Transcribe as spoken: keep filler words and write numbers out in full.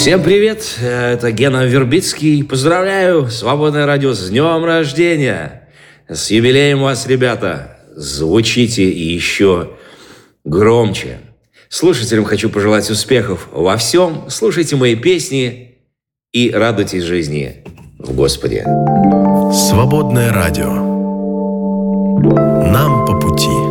Всем привет, это Гена Вербицкий. Поздравляю, Свободное радио, с днем рождения. С юбилеем вас, ребята. Звучите еще громче. Слушателям хочу пожелать успехов во всем. Слушайте мои песни и радуйтесь жизни в Господе. Свободное радио. Нам по пути.